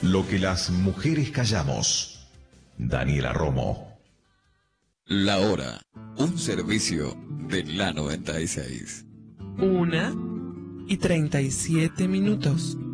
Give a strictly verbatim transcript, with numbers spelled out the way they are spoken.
Lo que las mujeres callamos. Daniela Romo. La hora, un servicio de la noventa y seis. Una y treinta y siete minutos.